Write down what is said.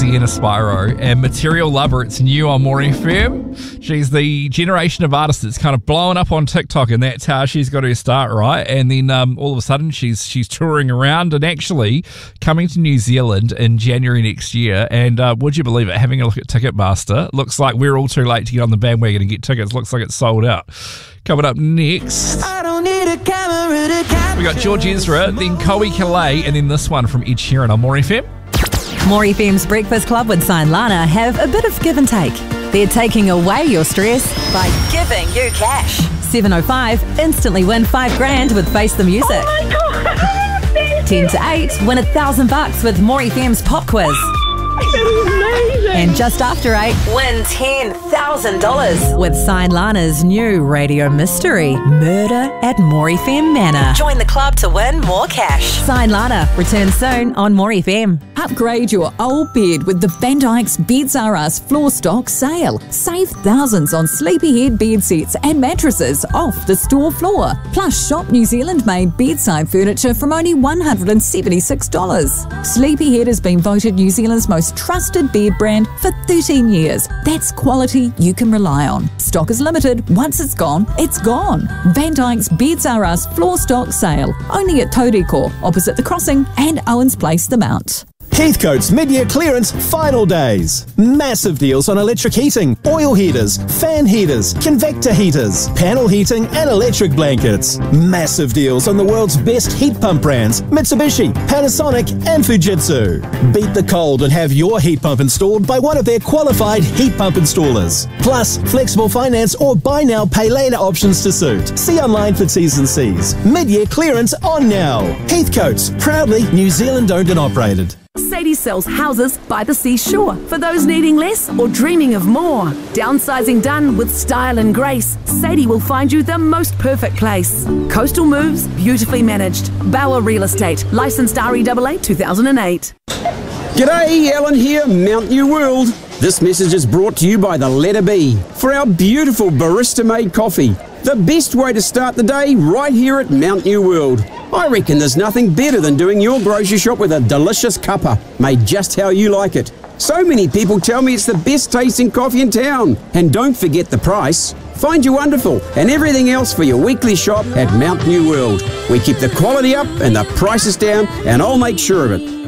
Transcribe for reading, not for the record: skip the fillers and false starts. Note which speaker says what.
Speaker 1: Sienna Spyro, and Material Lover. It's new on More FM. She's the generation of artists that's kind of blowing up on TikTok, and that's how she's got her start, right? And then all of a sudden she's touring around and actually coming to New Zealand in January next year. And would you believe it, having a look at Ticketmaster, looks like we're all too late to get on the bandwagon and get tickets. Looks like it's sold out. Coming up next,
Speaker 2: I don't need a camera to capture.
Speaker 1: we got George Ezra, then Koe Calais, and then this one from Ed Sheeran on More FM.
Speaker 3: More FM's Breakfast Club with Sign Lana have a bit of give and take. They're taking away your stress by giving you cash. 7:05, instantly win $5,000 with Face the Music.
Speaker 4: Oh my God!
Speaker 3: 10 to 8, win $1,000 with More FM's Pop Quiz.
Speaker 4: Amazing!
Speaker 3: And just after 8, win $10,000 with Sign Lana's new radio mystery, Murder at More FM Manor. Join the club to win more cash. Sign Lana returns soon on More FM.
Speaker 5: Upgrade your old bed with the Van Dyke's Beds R Us floor stock sale. Save thousands on Sleepyhead bed sets and mattresses off the store floor. Plus, shop New Zealand-made bedside furniture from only $176. Sleepyhead has been voted New Zealand's most trusted bed brand for 13 years. That's quality you can rely on. Stock is limited. Once it's gone, it's gone. Van Dyke's Beds R Us floor stock sale. Only at Tauriko, opposite the crossing, and Owens Place, the Mount.
Speaker 6: Heathcote's mid-year clearance final days. Massive deals on electric heating, oil heaters, fan heaters, convector heaters, panel heating and electric blankets. Massive deals on the world's best heat pump brands, Mitsubishi, Panasonic and Fujitsu. Beat the cold and have your heat pump installed by one of their qualified heat pump installers. Plus, flexible finance or buy now, pay later options to suit. See online for T's and C's. Mid-year clearance on now. Heathcote's, proudly New Zealand owned and operated.
Speaker 7: Sadie sells houses by the seashore for those needing less or dreaming of more. Downsizing done with style and grace, Sadie will find you the most perfect place. Coastal moves, beautifully managed. Bauer Real Estate, licensed REAA 2008.
Speaker 8: G'day, Alan here, Mount New World. This message is brought to you by the Letter B for our beautiful barista-made coffee. The best way to start the day right here at Mount New World. I reckon there's nothing better than doing your grocery shop with a delicious cuppa, made just how you like it. So many people tell me it's the best tasting coffee in town. And don't forget the price. Find your wonderful and everything else for your weekly shop at Mount New World. We keep the quality up and the prices down, and I'll make sure of it.